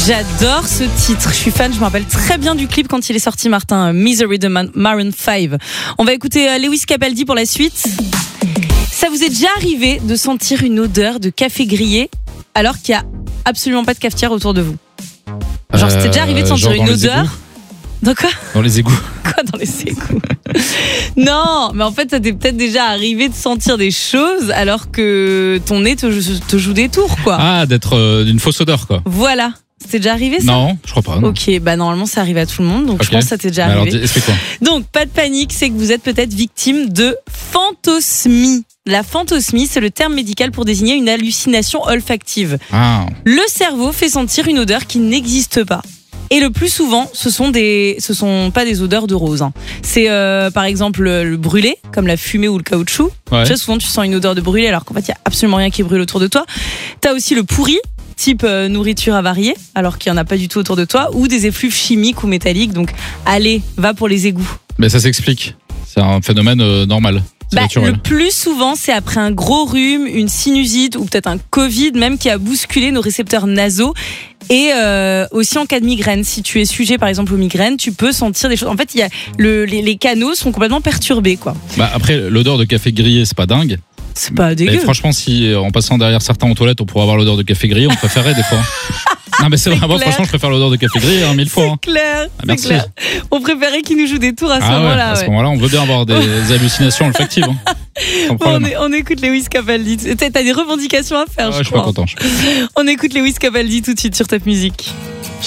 J'adore ce titre, je suis fan, je me rappelle très bien du clip quand il est sorti, Martin. Misery de Maroon 5. On va écouter Lewis Capaldi pour la suite. Ça vous est déjà arrivé de sentir une odeur de café grillé alors qu'il n'y a absolument pas de cafetière autour de vous? Genre c'était déjà arrivé de sentir une odeur? Dans quoi? Dans les égouts. Quoi dans les égouts? Non, mais en fait ça t'est peut-être déjà arrivé de sentir des choses alors que ton nez te joue des tours, quoi. Ah, d'être d'une fausse odeur, quoi. Voilà. C'est déjà arrivé, ça? Non, je crois pas. Non. Ok, bah normalement ça arrive à tout le monde, donc je pense que ça t'est déjà alors, arrivé. explique-moi. Donc pas de panique, c'est que vous êtes peut-être victime de phantosmie. La phantosmie, c'est le terme médical pour désigner une hallucination olfactive. Ah. Le cerveau fait sentir une odeur qui n'existe pas. Et le plus souvent, ce sont pas des odeurs de rose. Hein. C'est par exemple le brûlé, comme la fumée ou le caoutchouc. Ouais. Tu vois, souvent tu sens une odeur de brûlé alors qu'en fait il y a absolument rien qui brûle autour de toi. T'as aussi le pourri, type nourriture avariée, alors qu'il n'y en a pas du tout autour de toi, ou des effluves chimiques ou métalliques. Donc allez, va pour les égouts. Mais ça s'explique. C'est un phénomène normal. Le plus souvent, c'est après un gros rhume, une sinusite ou peut-être un Covid même qui a bousculé nos récepteurs nasaux. Et aussi en cas de migraine, si tu es sujet par exemple aux migraines, tu peux sentir des choses. En fait, il y a les canaux sont complètement perturbés, quoi. Bah après, l'odeur de café grillé, c'est pas dingue. C'est pas dégueu. Et franchement, si en passant derrière certains aux toilettes, on pourrait avoir l'odeur de café grillé, on préférerait des fois. Non mais c'est vrai, moi franchement je préfère l'odeur de café grillé 1000 fois. C'est clair, merci. C'est clair. On préférait qu'ils nous jouent des tours à ce moment-là. À ce moment-là, on veut bien avoir des hallucinations olfactives. Bon, on écoute Lewis Capaldi. T'as des revendications à faire, je suis pas content. On écoute Lewis Capaldi tout de suite sur Top Music.